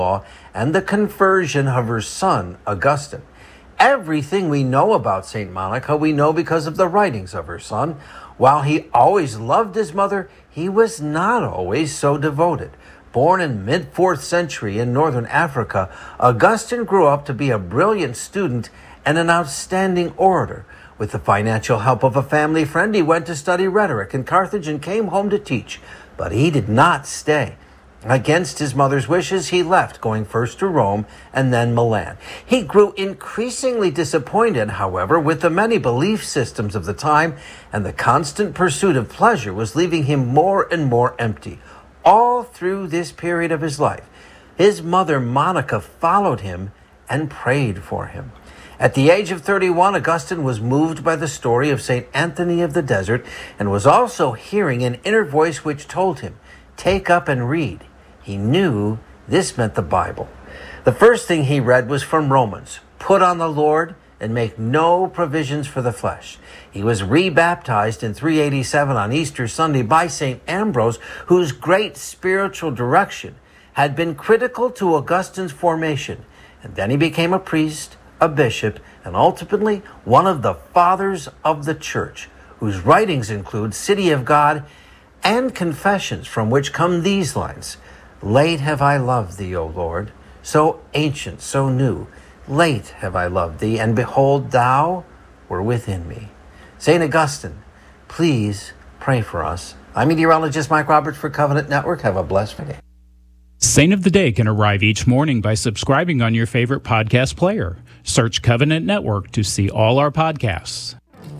law and the conversion of her son, Augustine. Everything we know about St. Monica, we know because of the writings of her son. While he always loved his mother, he was not always so devoted. Born in mid-4th century in northern Africa, Augustine grew up to be a brilliant student and an outstanding orator. With the financial help of a family friend, he went to study rhetoric in Carthage and came home to teach. But he did not stay. Against his mother's wishes, he left, going first to Rome and then Milan. He grew increasingly disappointed, however, with the many belief systems of the time, and the constant pursuit of pleasure was leaving him more and more empty. All through this period of his life, his mother Monica followed him and prayed for him. At the age of 31, Augustine was moved by the story of St. Anthony of the Desert and was also hearing an inner voice which told him, "Take up and read." He knew this meant the Bible. The first thing he read was from Romans, "Put on the Lord and make no provisions for the flesh." He was rebaptized in 387 on Easter Sunday by St. Ambrose, whose great spiritual direction had been critical to Augustine's formation. And then he became a priest, a bishop, and ultimately one of the fathers of the church, whose writings include City of God and Confessions, from which come these lines: "Late have I loved thee, O Lord, so ancient, so new. Late have I loved thee, and behold, thou were within me." St. Augustine, please pray for us. I'm meteorologist Mike Roberts for Covenant Network. Have a blessed day. Saint of the Day can arrive each morning by subscribing on your favorite podcast player. Search Covenant Network to see all our podcasts.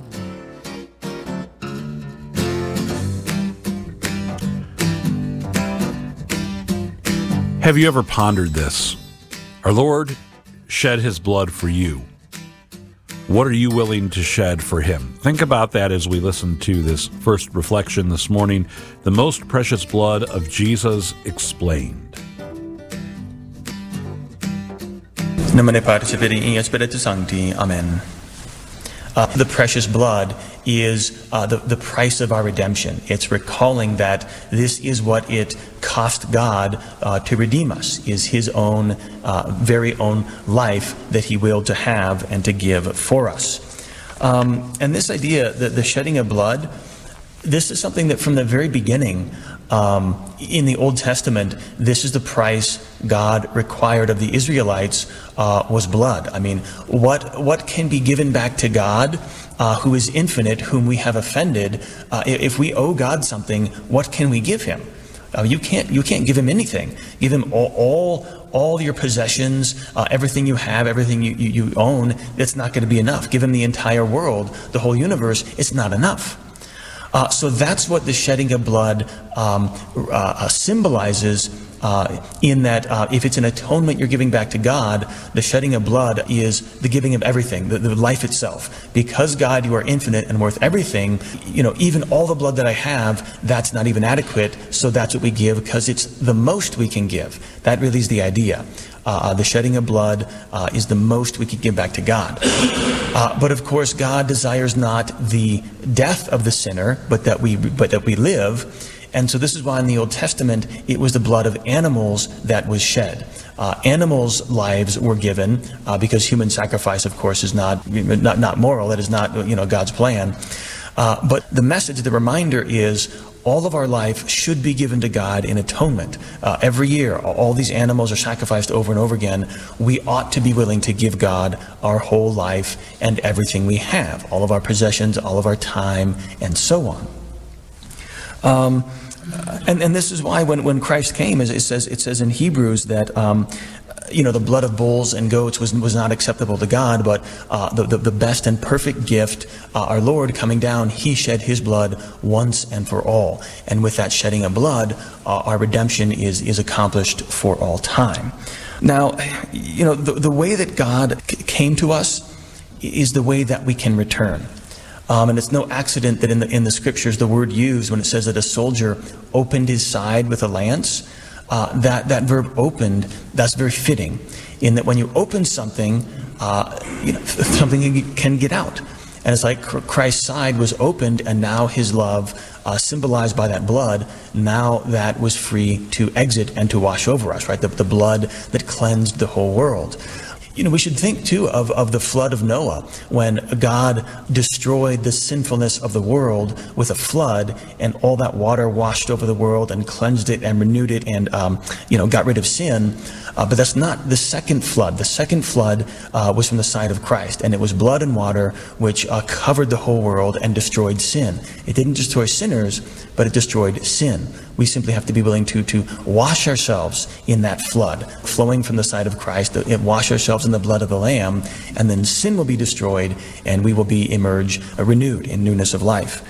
Have you ever pondered this? Our Lord shed his blood for you. What are you willing to shed for him? Think about that as we listen to this first reflection this morning, The Most Precious Blood of Jesus Explained. Nomine Patris et Filii et Spiritus Sancti. Amen. The precious blood is the price of our redemption. It's recalling that this is what it cost God to redeem us, is his own very own life that he willed to have and to give for us. And this idea, that the shedding of blood, this is something that from the very beginning in the Old Testament, this is the price God required of the Israelites, was blood. I mean, what can be given back to God, who is infinite, whom we have offended? If we owe God something, what can we give him? You can't give him anything. Give him all your possessions, everything you have, everything you own. It's not going to be enough. Give him the entire world, the whole universe. It's not enough. So that's what the shedding of blood symbolizes, in that if it's an atonement you're giving back to God, the shedding of blood is the giving of everything, the life itself. Because God, you are infinite and worth everything, even all the blood that I have, that's not even adequate, so that's what we give, because it's the most we can give. That really is the idea. The shedding of blood is the most we could give back to God. But of course, God desires not the death of the sinner, but that we live. And so this is why in the Old Testament, it was the blood of animals that was shed. Animals' lives were given because human sacrifice, of course, is not moral. That is not God's plan. But the message, the reminder is, all of our life should be given to God in atonement. Every year, all these animals are sacrificed over and over again. We ought to be willing to give God our whole life and everything we have, all of our possessions, all of our time, and so on. And this is why when Christ came, as it says in Hebrews that the blood of bulls and goats was not acceptable to God, but the best and perfect gift, our Lord coming down, he shed his blood once and for all. And with that shedding of blood, our redemption is accomplished for all time. Now, the way that God came to us is the way that we can return. And it's no accident that in the scriptures, the word used when it says that a soldier opened his side with a lance, that verb opened, that's very fitting, in that when you open something, something can get out. And it's like Christ's side was opened, and now his love, symbolized by that blood, now that was free to exit and to wash over us, right? The blood that cleansed the whole world. You know, we should think, too, of the flood of Noah, when God destroyed the sinfulness of the world with a flood, and all that water washed over the world and cleansed it and renewed it and, got rid of sin. But that's not the second flood. The second flood was from the side of Christ, and it was blood and water which covered the whole world and destroyed sin. It didn't destroy sinners, but it destroyed sin. We simply have to be willing to wash ourselves in that flood, flowing from the side of Christ, wash ourselves in the blood of the Lamb, and then sin will be destroyed, and we will be renewed in newness of life.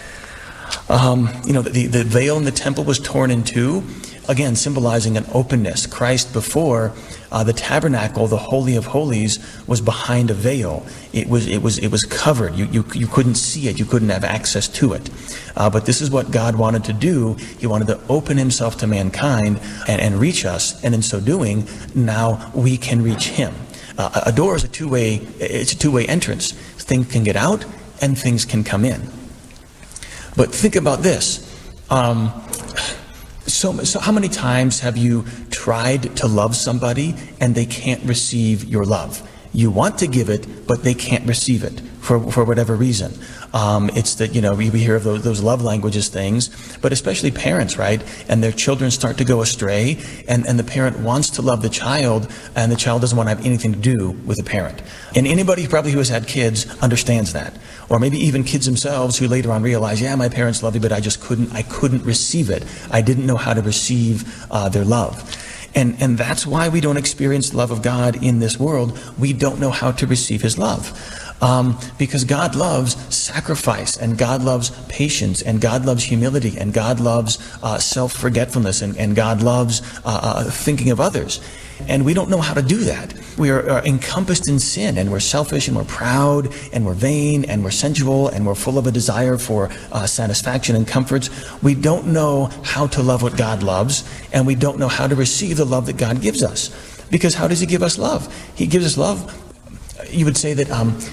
The veil in the temple was torn in two, again symbolizing an openness. Christ, before the tabernacle, the Holy of Holies, was behind a veil. It was covered. You couldn't see it. You couldn't have access to it. But this is what God wanted to do. He wanted to open himself to mankind and reach us. And in so doing, now we can reach him. A door is a two-way entrance. Things can get out and things can come in. But think about this. So how many times have you tried to love somebody and they can't receive your love? You want to give it, but they can't receive it for whatever reason. It's that, we hear of those love languages things, but especially parents, right? And their children start to go astray, and the parent wants to love the child, and the child doesn't want to have anything to do with the parent. And anybody probably who has had kids understands that. Or maybe even kids themselves who later on realize, yeah, my parents love me, but I couldn't receive it. I didn't know how to receive their love. And that's why we don't experience the love of God in this world. We don't know how to receive his love. Because God loves sacrifice, and God loves patience, and God loves humility, and God loves self-forgetfulness, and God loves thinking of others. And we don't know how to do that. We are encompassed in sin, and we're selfish, and we're proud, and we're vain, and we're sensual, and we're full of a desire for satisfaction and comforts. We don't know how to love what God loves, and we don't know how to receive the love that God gives us. Because how does he give us love? He gives us love. You would say that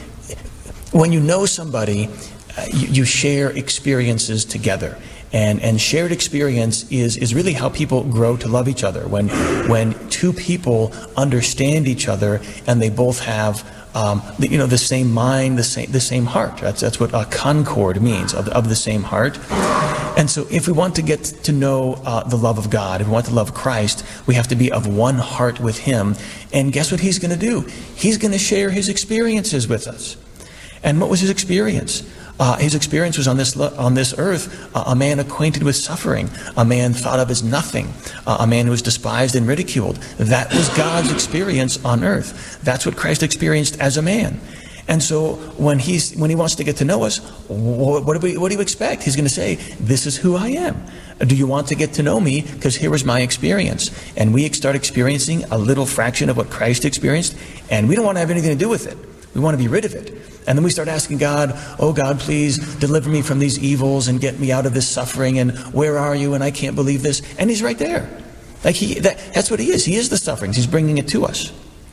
when you know somebody, you share experiences together. And shared experience is really how people grow to love each other. When two people understand each other and they both have the same mind, the same heart. That's what concord means, of the same heart. And so if we want to get to know the love of God, if we want to love Christ, we have to be of one heart with him. And guess what he's going to do? He's going to share his experiences with us. And what was his experience? His experience was on this earth, a man acquainted with suffering, a man thought of as nothing, a man who was despised and ridiculed. That was God's experience on earth. That's what Christ experienced as a man. And so when he wants to get to know us, what do you expect? He's going to say, this is who I am. Do you want to get to know me? Because here was my experience. And we start experiencing a little fraction of what Christ experienced, and we don't want to have anything to do with it. We want to be rid of it. And then we start asking God, oh God, please deliver me from these evils and get me out of this suffering, and where are you? And I can't believe this. And he's right there. That's what he is. He is the sufferings. He's bringing it to us.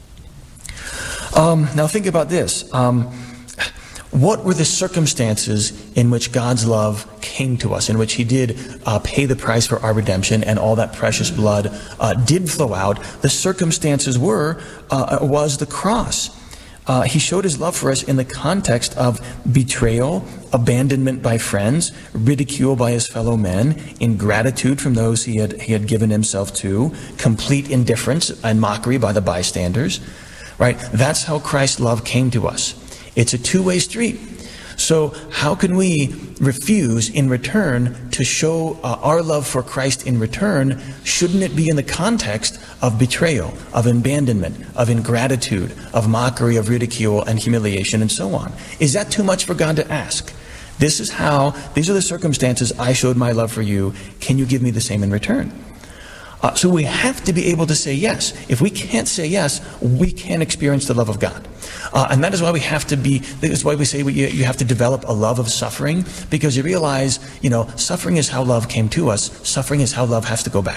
Now think about this. What were the circumstances in which God's love came to us, in which he did pay the price for our redemption, and all that precious blood did flow out? The circumstances was the cross. He showed his love for us in the context of betrayal, abandonment by friends, ridicule by his fellow men, ingratitude from those he had given himself to, complete indifference and mockery by the bystanders. Right? That's how Christ's love came to us. It's a two-way street. So how can we refuse in return to show our love for Christ in return? Shouldn't it be in the context of betrayal, of abandonment, of ingratitude, of mockery, of ridicule and humiliation, and so on? Is that too much for God to ask? These are the circumstances I showed my love for you. Can you give me the same in return? So we have to be able to say yes. If we can't say yes, we can't experience the love of God. And that is why we say you have to develop a love of suffering, because you realize, suffering is how love came to us. Suffering is how love has to go back.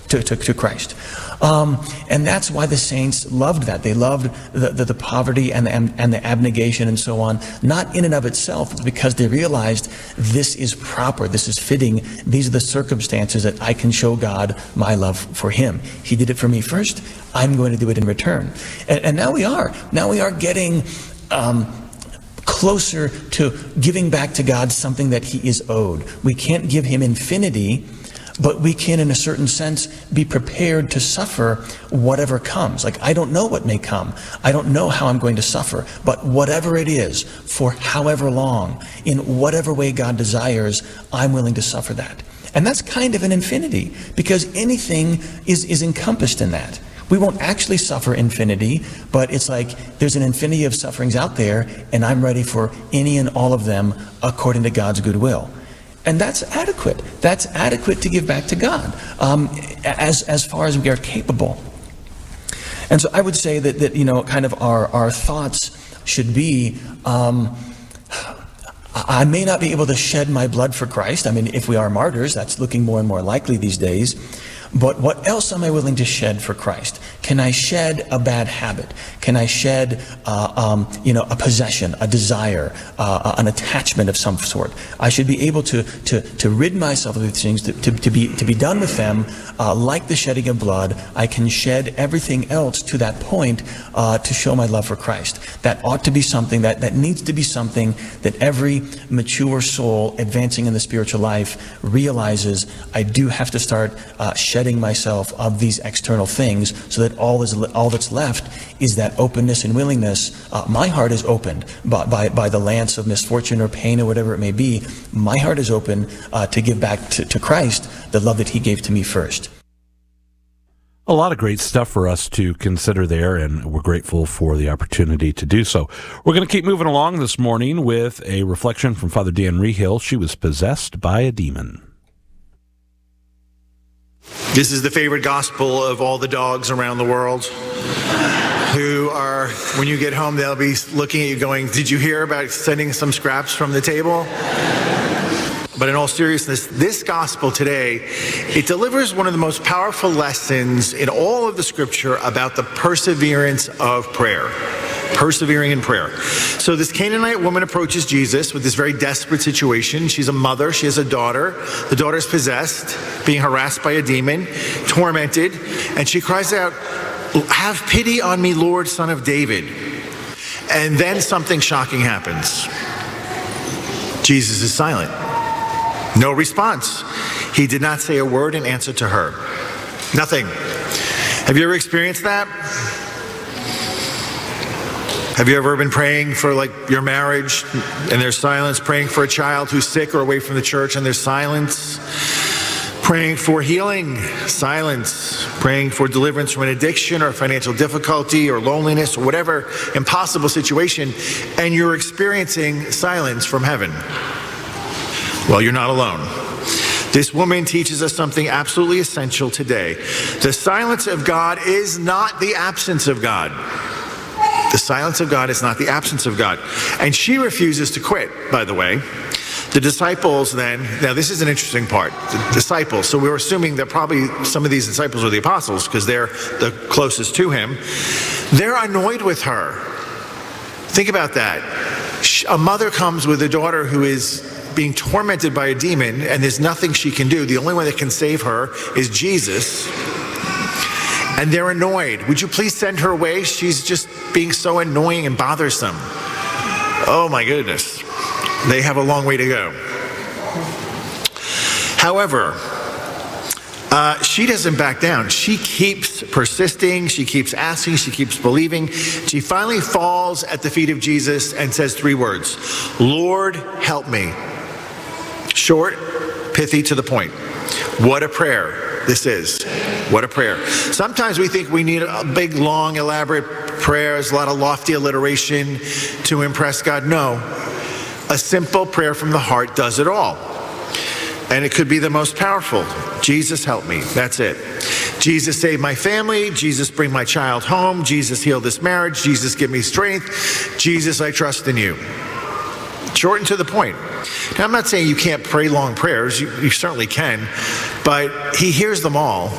to Christ. And that's why the saints loved that. They loved the poverty and the abnegation and so on, not in and of itself, but because they realized this is proper, this is fitting, these are the circumstances that I can show God my love for him. He did it for me first, I'm going to do it in return. And now we are getting closer to giving back to God something that he is owed. We can't give him infinity, but we can, in a certain sense, be prepared to suffer whatever comes. Like, I don't know what may come. I don't know how I'm going to suffer. But whatever it is, for however long, in whatever way God desires, I'm willing to suffer that. And that's kind of an infinity, because anything is encompassed in that. We won't actually suffer infinity, but it's like there's an infinity of sufferings out there, and I'm ready for any and all of them according to God's goodwill. And that's adequate. That's adequate to give back to God, as far as we are capable. And so I would say that kind of our thoughts should be, I may not be able to shed my blood for Christ. I mean, if we are martyrs, that's looking more and more likely these days. But what else am I willing to shed for Christ? Can I shed a bad habit? Can I shed, a possession, a desire, an attachment of some sort? I should be able to rid myself of these things, to be done with them, like the shedding of blood. I can shed everything else to that point to show my love for Christ. That ought to be something that needs to be something that every mature soul advancing in the spiritual life realizes. I do have to start shedding myself of these external things, so that all that's left is that openness and willingness. My heart is opened by the lance of misfortune or pain or whatever it may be. My heart is open to give back to Christ the love that he gave to me first. A lot of great stuff for us to consider there, and we're grateful for the opportunity to do so. We're going to keep moving along this morning with a reflection from Father Dan Rehill. She was possessed by a demon. This is the favorite gospel of all the dogs around the world, who are, when you get home, they'll be looking at you going, did you hear about sending some scraps from the table? But in all seriousness, this gospel today, it delivers one of the most powerful lessons in all of the scripture about the perseverance of prayer. Persevering in prayer. So this Canaanite woman approaches Jesus with this very desperate situation. She's a mother. She has a daughter. The daughter's possessed, being harassed by a demon, tormented. And she cries out, "Have pity on me, Lord, Son of David." And then something shocking happens. Jesus is silent. No response. He did not say a word in answer to her. Nothing. Have you ever experienced that? Have you ever been praying for your marriage and there's silence? Praying for a child who's sick or away from the church and there's silence? Praying for healing? Silence. Praying for deliverance from an addiction or financial difficulty or loneliness or whatever impossible situation, and you're experiencing silence from heaven. Well, you're not alone. This woman teaches us something absolutely essential today. The silence of God is not the absence of God. The silence of God is not the absence of God. And she refuses to quit, by the way. The disciples then, now this is an interesting part, the disciples, so we're assuming that probably some of these disciples are the apostles because they're the closest to him. They're annoyed with her. Think about that. A mother comes with a daughter who is being tormented by a demon, and there's nothing she can do. The only one that can save her is Jesus. And they're annoyed. Would you please send her away? She's just being so annoying and bothersome. Oh my goodness. They have a long way to go. However, she doesn't back down. She keeps persisting. She keeps asking. She keeps believing. She finally falls at the feet of Jesus and says 3 words. Lord, help me. Short, pithy, to the point. What a prayer this is. What a prayer. Sometimes we think we need a big, long, elaborate prayers, a lot of lofty alliteration to impress God. No. A simple prayer from the heart does it all. And it could be the most powerful. Jesus, help me. That's it. Jesus, save my family. Jesus, bring my child home. Jesus, heal this marriage. Jesus, give me strength. Jesus, I trust in you. Short and to the point. Now, I'm not saying you can't pray long prayers. You certainly can. But he hears them all.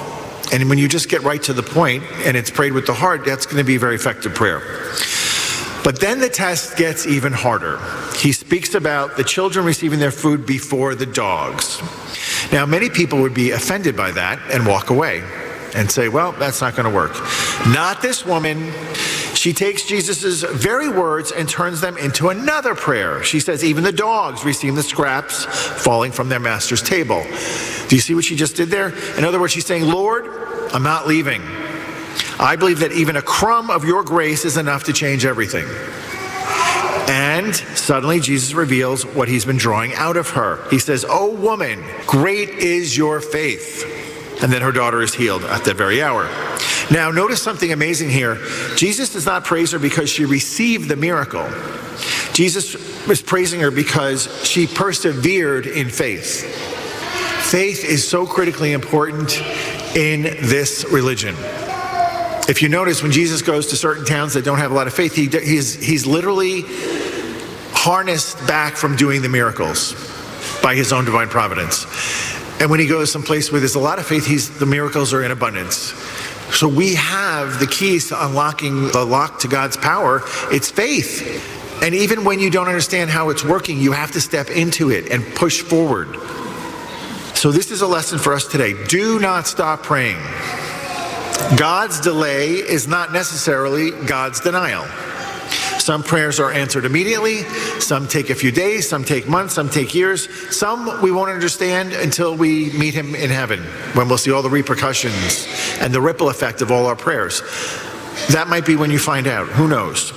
And when you just get right to the point and it's prayed with the heart, that's going to be a very effective prayer. But then the test gets even harder. He speaks about the children receiving their food before the dogs. Now, many people would be offended by that and walk away and say, well, that's not going to work. Not this woman. She takes Jesus' very words and turns them into another prayer. She says, even the dogs receive the scraps falling from their master's table. Do you see what she just did there? In other words, she's saying, Lord, I'm not leaving. I believe that even a crumb of your grace is enough to change everything. And suddenly Jesus reveals what he's been drawing out of her. He says, oh woman, great is your faith. And then her daughter is healed at that very hour. Now, notice something amazing here. Jesus does not praise her because she received the miracle. Jesus was praising her because she persevered in faith. Faith is so critically important in this religion. If you notice, when Jesus goes to certain towns that don't have a lot of faith, he's literally harnessed back from doing the miracles by his own divine providence. And when he goes someplace where there's a lot of faith, the miracles are in abundance. So we have the keys to unlocking the lock to God's power. It's faith. And even when you don't understand how it's working, you have to step into it and push forward. So this is a lesson for us today. Do not stop praying. God's delay is not necessarily God's denial. Some prayers are answered immediately, some take a few days, some take months, some take years. Some we won't understand until we meet him in heaven, when we'll see all the repercussions and the ripple effect of all our prayers. That might be when you find out. Who knows?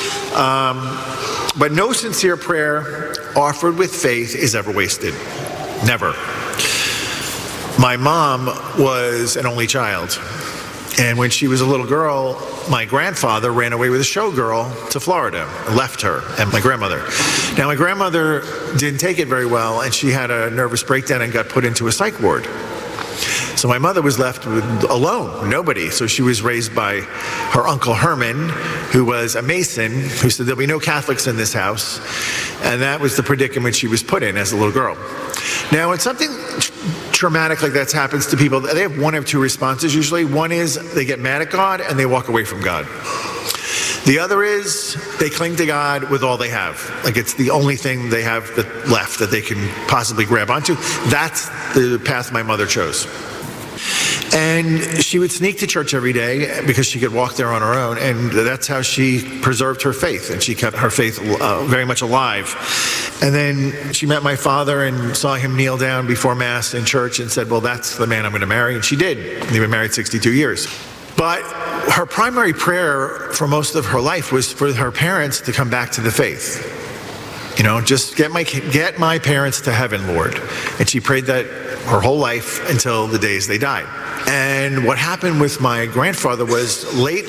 But no sincere prayer offered with faith is ever wasted. Never. My mom was an only child. And when she was a little girl, my grandfather ran away with a showgirl to Florida, left her and my grandmother. Now, my grandmother didn't take it very well, and she had a nervous breakdown and got put into a psych ward. So my mother was left alone, nobody. So she was raised by her Uncle Herman, who was a Mason, who said there'll be no Catholics in this house. And that was the predicament she was put in as a little girl. Now, when something traumatic like that happens to people, they have one of two responses usually. One is they get mad at God and they walk away from God. The other is they cling to God with all they have. Like it's the only thing they have left that they can possibly grab onto. That's the path my mother chose. And she would sneak to church every day because she could walk there on her own, and that's how she preserved her faith, and she kept her faith very much alive. And then she met my father and saw him kneel down before Mass in church and said, well, that's the man I'm going to marry, and she did. They were married 62 years. But her primary prayer for most of her life was for her parents to come back to the faith. You know, just get my parents to heaven, Lord. And she prayed that her whole life until the days they died. And what happened with my grandfather was late,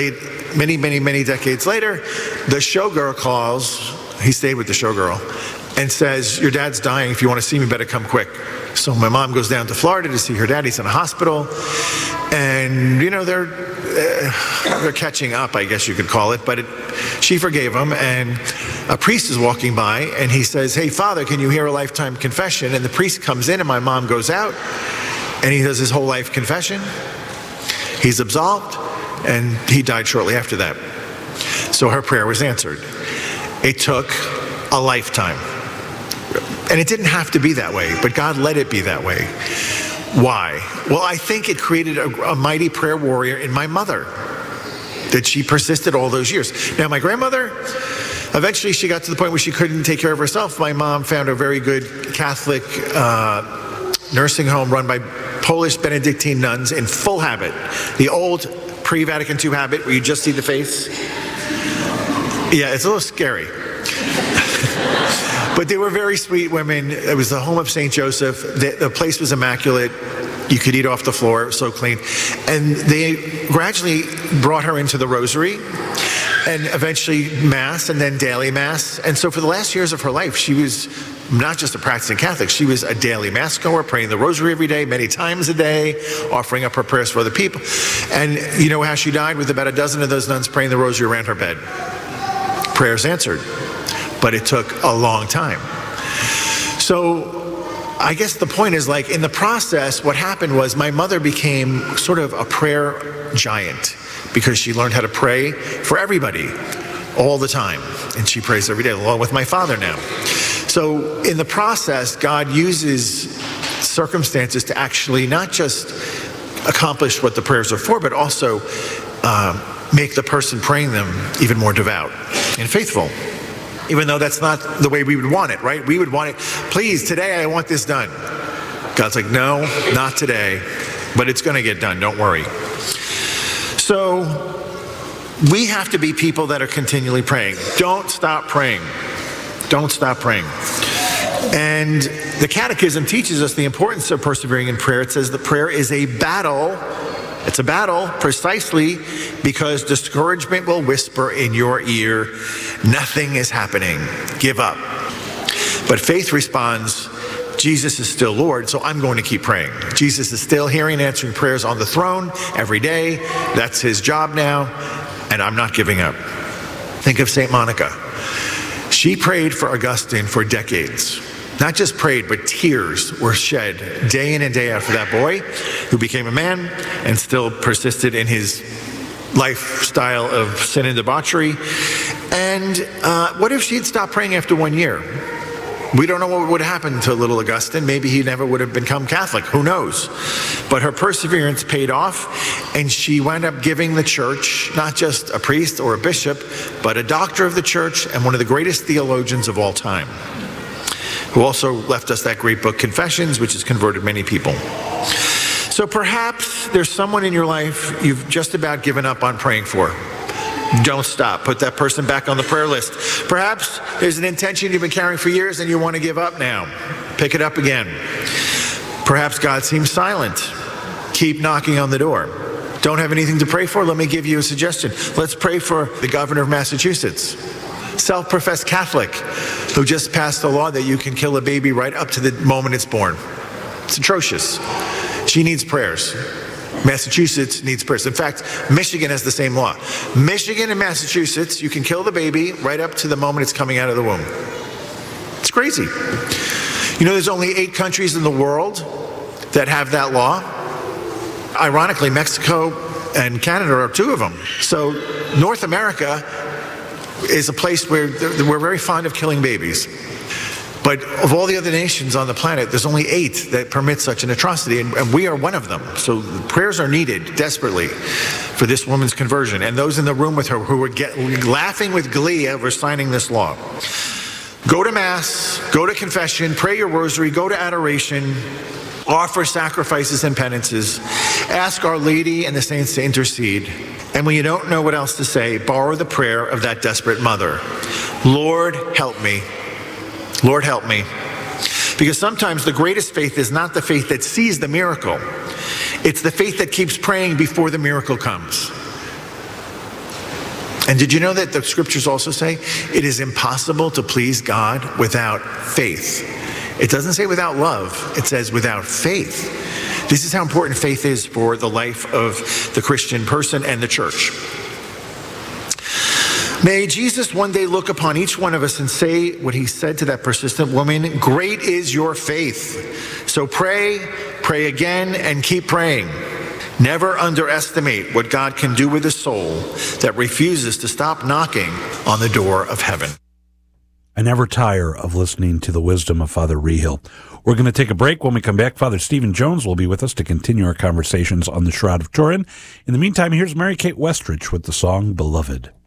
many decades later, the showgirl calls, he stayed with the showgirl, and says, your dad's dying, if you want to see me, better come quick. So my mom goes down to Florida to see her dad. He's in a hospital. And, you know, they're catching up, I guess you could call it. But she forgave him. And a priest is walking by, and he says, hey, Father, can you hear a lifetime confession? And the priest comes in, and my mom goes out. And he does his whole life confession. He's absolved, and he died shortly after that. So her prayer was answered. It took a lifetime. And it didn't have to be that way, but God let it be that way. Why? Well, I think it created a mighty prayer warrior in my mother, that she persisted all those years. Now, my grandmother, eventually she got to the point where she couldn't take care of herself. My mom found a very good Catholic nursing home run by Polish Benedictine nuns in full habit. The old pre-Vatican II habit where you just see the face. Yeah, it's a little scary. But they were very sweet women. It was the home of St. Joseph. The place was immaculate. You could eat off the floor. It was so clean. And they gradually brought her into the rosary and eventually Mass and then daily Mass. And so for the last years of her life, she was not just a practicing Catholic. She was a daily Mass goer, praying the rosary every day, many times a day, offering up her prayers for other people. And you know how she died? With about a dozen of those nuns praying the rosary around her bed. Prayers answered. But it took a long time. So I guess the point is, like, in the process, what happened was my mother became sort of a prayer giant because she learned how to pray for everybody all the time. And she prays every day, along with my father now. So in the process, God uses circumstances to actually not just accomplish what the prayers are for, but also make the person praying them even more devout and faithful. Even though that's not the way we would want it, right? We would want it, please, today I want this done. God's like, no, not today, but it's going to get done, don't worry. So we have to be people that are continually praying. Don't stop praying. Don't stop praying. And the Catechism teaches us the importance of persevering in prayer. It says that prayer is a battle. It's a battle precisely because discouragement will whisper in your ear, nothing is happening, give up. But faith responds, Jesus is still Lord, so I'm going to keep praying. Jesus is still hearing and answering prayers on the throne every day. That's his job now, and I'm not giving up. Think of St. Monica. She prayed for Augustine for decades. Not just prayed, but tears were shed day in and day out for that boy who became a man and still persisted in his lifestyle of sin and debauchery. And what if she had stopped praying after 1 year? We don't know what would happen to little Augustine. Maybe he never would have become Catholic. Who knows? But her perseverance paid off, and she wound up giving the church not just a priest or a bishop, but a doctor of the church and one of the greatest theologians of all time, who also left us that great book, Confessions, which has converted many people. So perhaps there's someone in your life you've just about given up on praying for. Don't stop. Put that person back on the prayer list. Perhaps there's an intention you've been carrying for years and you want to give up now. Pick it up again. Perhaps God seems silent. Keep knocking on the door. Don't have anything to pray for? Let me give you a suggestion. Let's pray for the governor of Massachusetts, self-professed Catholic, who just passed a law that you can kill a baby right up to the moment it's born. It's atrocious. She needs prayers. Massachusetts needs prayers. In fact, Michigan has the same law. Michigan and Massachusetts, you can kill the baby right up to the moment it's coming out of the womb. It's crazy. You know, there's only 8 countries in the world that have that law. Ironically, Mexico and Canada are 2 of them. So North America is a place where we're very fond of killing babies. But of all the other nations on the planet, there's only 8 that permit such an atrocity, and we are one of them. So prayers are needed desperately for this woman's conversion, and those in the room with her who were laughing with glee over signing this law. Go to Mass, go to confession, pray your rosary, go to adoration, offer sacrifices and penances, ask Our Lady and the saints to intercede, and when you don't know what else to say, borrow the prayer of that desperate mother. Lord, help me. Lord, help me. Because sometimes the greatest faith is not the faith that sees the miracle. It's the faith that keeps praying before the miracle comes. And did you know that the scriptures also say it is impossible to please God without faith? It doesn't say without love. It says without faith. This is how important faith is for the life of the Christian person and the church. May Jesus one day look upon each one of us and say what he said to that persistent woman, great is your faith. So pray, pray again, and keep praying. Never underestimate what God can do with a soul that refuses to stop knocking on the door of heaven. I never tire of listening to the wisdom of Father Rehill. We're going to take a break. When we come back, Father Stephen Jones will be with us to continue our conversations on the Shroud of Turin. In the meantime, here's Mary Kate Westridge with the song Beloved.